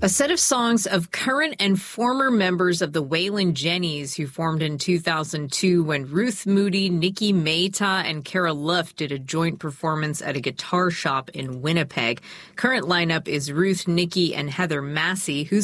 A set of songs of current and former members of the Waylon Jennys, who formed in 2002 when Ruth Moody, Nikki Mayta, and Kara Luff did a joint performance at a guitar shop in Winnipeg. Current lineup is Ruth, Nikki, and Heather Massey, who's